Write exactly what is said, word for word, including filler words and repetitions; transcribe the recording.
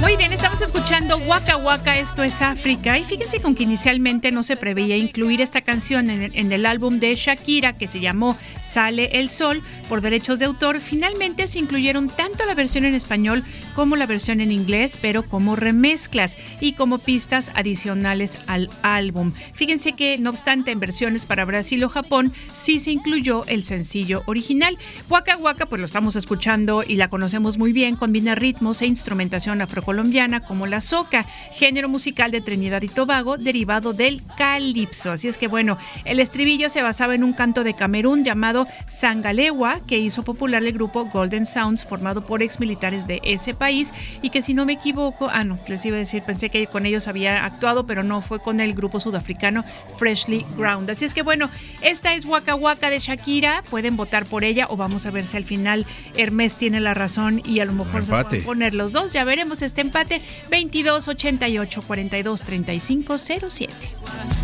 Muy bien, estamos escuchando Waka Waka, esto es África. Y fíjense con que inicialmente no se preveía incluir esta canción en el, en el álbum de Shakira, que se llamó Sale el Sol, por derechos de autor. Finalmente se incluyeron tanto la versión en español como la versión en inglés, pero como remezclas y como pistas adicionales al álbum. Fíjense que, no obstante, en versiones para Brasil o Japón sí se incluyó el sencillo original. Waka Waka, pues lo estamos escuchando y la conocemos muy bien, combina ritmos e instrumentación afrocolombiana como la soca, género musical de Trinidad y Tobago derivado del calipso. Así es que bueno, el estribillo se basaba en un canto de Camerún llamado Sangalewa, que hizo popular el grupo Golden Sounds, formado por exmilitares de ese país, y que, si no me equivoco, ah no, les iba a decir, pensé que con ellos había actuado, pero no, fue con el grupo sudafricano Freshly Ground. Así es que bueno, esta es Waka Waka de Shakira, pueden votar por ella o vamos a ver si al final Hermes tiene la razón y a lo mejor se pueden poner los dos, ya veremos este empate. Veintidós ochenta y ocho cuarenta y dos treinta y cinco cero siete.